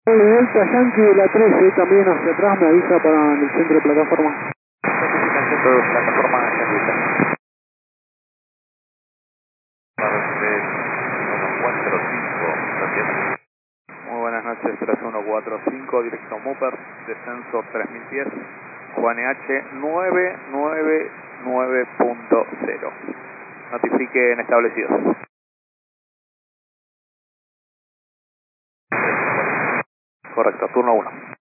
Delta Yankee de la 13 también hacia atrás, me avisa para el centro de plataforma. Notifica el centro de plataforma Yankee. Muy buenas noches, 3145, directo Mooper, descenso 3010, Juan H 999.0. Notifiquen establecidos. Correcto, turno 1.